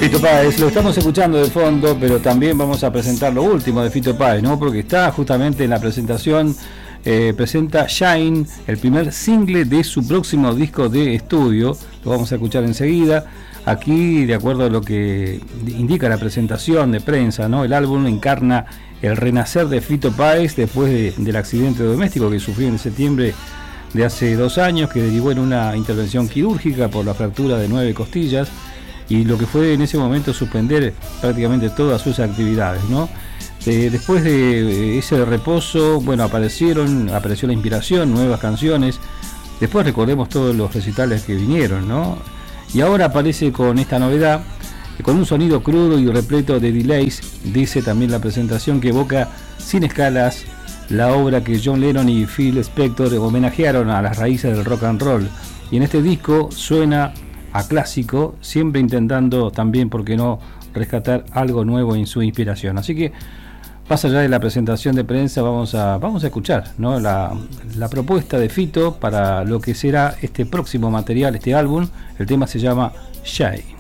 Fito Páez, lo estamos escuchando de fondo, pero también vamos a presentar lo último de Fito Páez, ¿no? Porque está justamente en la presentación, presenta Shine, el primer single de su próximo disco de estudio. Lo vamos a escuchar enseguida. Aquí, de acuerdo a lo que indica la presentación de prensa, ¿no? El álbum encarna el renacer de Fito Páez después del accidente doméstico que sufrió en septiembre de hace 2 años, que derivó en una intervención quirúrgica por la fractura de 9 costillas. Y lo que fue en ese momento suspender prácticamente todas sus actividades, ¿no? Después de ese reposo, bueno, apareció la inspiración, nuevas canciones. Después recordemos todos los recitales que vinieron, ¿no? Y ahora aparece con esta novedad, con un sonido crudo y repleto de delays. Dice también la presentación que evoca sin escalas la obra que John Lennon y Phil Spector homenajearon a las raíces del rock and roll. Y en este disco suena a clásico, siempre intentando también, ¿por qué no?, rescatar algo nuevo en su inspiración. Así que, más allá de la presentación de prensa, vamos a escuchar, ¿no?, la propuesta de Fito para lo que será este próximo material, este álbum. El tema se llama Shy.